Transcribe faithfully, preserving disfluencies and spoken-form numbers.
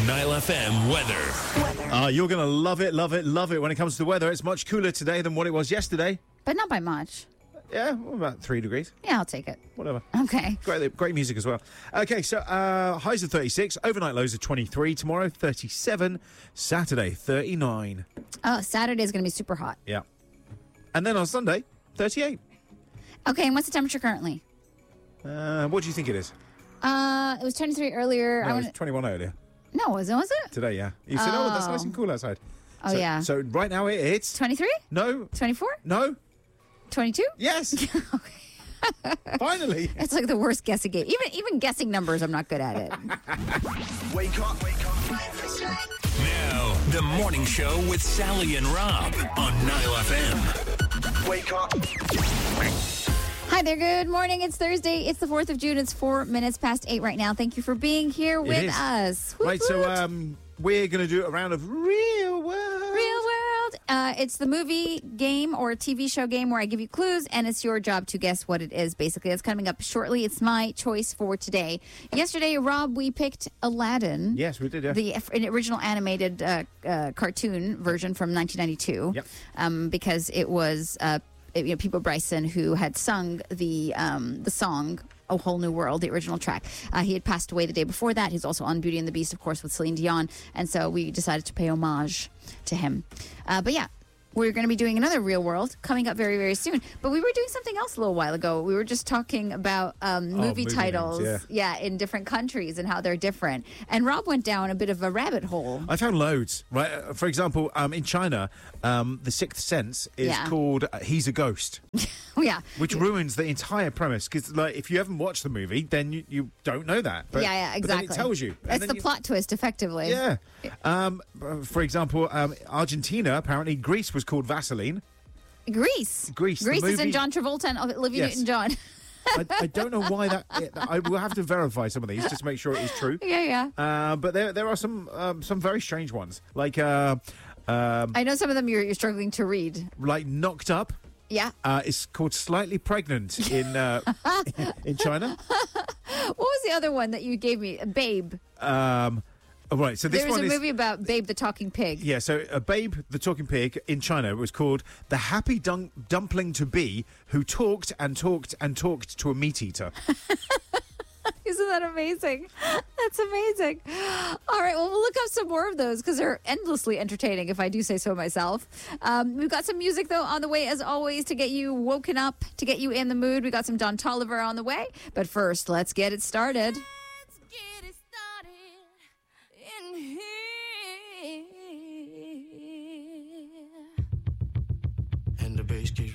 Nile F M weather. Uh, you're going to love it, love it, love it when it comes to the weather. It's much cooler today than what it was yesterday. But not by much. Yeah, well, about three degrees. Yeah, I'll take it. Whatever. Okay. Great, great music as well. Okay, so uh, highs of thirty-six, overnight lows of twenty-three, tomorrow thirty-seven, Saturday thirty-nine. Oh, Saturday is going to be super hot. Yeah. And then on Sunday, thirty-eight. Okay, and what's the temperature currently? Uh, what do you think it is? Uh, it was twenty-three earlier. No, I it was wanna... twenty-one earlier. No, was it? Was it? Today, yeah. You said, oh, that's nice and cool outside. Oh, so, yeah. So right now it, it's... twenty-three? No. twenty-four? No. twenty-two? Yes. Finally. It's like the worst guessing game. Even even guessing numbers, I'm not good at it. Wake up, wake up. Now, the morning show with Sally and Rob on Nile F M. Wake up. Hi there, good morning. It's Thursday. It's the fourth of June. It's four minutes past eight right now. Thank you for being here with is. us. Woot, Right, so woot. um, we're going to do a round of Real World. Real World. Uh, it's the movie game or T V show game where I give you clues and it's your job to guess what it is, basically. It's coming up shortly. It's my choice for today. Yesterday, Rob, we picked Aladdin. Yes, we did, yeah. The an original animated uh, uh, cartoon version from nineteen ninety-two. Yep. Um, because it was uh, you know, Peabo Bryson who had sung the um, the song A Whole New World, the original track. Uh, he had passed away the day before that. He's also on Beauty and the Beast, of course, with Celine Dion. And so we decided to pay homage to him. Uh, but yeah, we're going to be doing another Real World coming up very, very soon. But we were doing something else a little while ago. We were just talking about um, movie, Oh, movie titles names, yeah. yeah, in different countries and how they're different. And Rob went down a bit of a rabbit hole. I found loads. Right, uh, for example, um, in China, um, The Sixth Sense is Yeah. called uh, He's a Ghost, yeah. which ruins the entire premise. Because, like, if you haven't watched the movie, then you, you don't know that. But, yeah, yeah, but then exactly. it tells you. And It's then the you- plot twist, effectively. Yeah. Um, uh, for example, um, Argentina, apparently Greece was called Vaseline. Greece. Grease, the Greece is in movie- John Travolta and Olivia Yes. Newton-John. I, I don't know why that. It, I will have to verify some of these just to make sure it is true. yeah, yeah. Uh, but there, there are some, um, some very strange ones, like, uh, um, I know some of them you're, you're struggling to read. like Knocked Up. Yeah. Uh, it's called Slightly Pregnant in uh, in China. What was the other one that you gave me? Babe. Um, oh, right, so this There was one a is movie about Babe the Talking Pig. yeah. So uh, Babe, the Talking Pig in China was called the Happy Dun- Dumpling to Be, who talked and talked and talked to a meat eater. Isn't that amazing? That's amazing. All right, well, we'll look up some more of those because they're endlessly entertaining, if I do say so myself. Um, we've got some music, though, on the way, as always, to get you woken up, to get you in the mood. We got some Don Toliver on the way. But first, let's get it started. Let's get it started in here. And the bass keeps